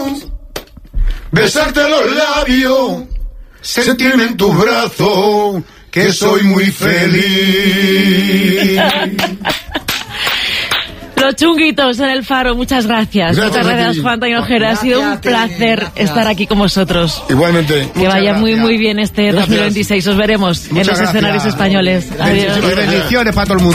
besarte los labios, sentirme en tus brazos, que soy muy feliz. Los Chunguitos en el Faro, muchas gracias. Muchas gracias, Juan Antonio Ojeda. Ha sido un placer estar aquí con vosotros. Igualmente. Que vaya muy bien este 2026. Os veremos en los escenarios españoles. Adiós. Bendiciones para todo el mundo.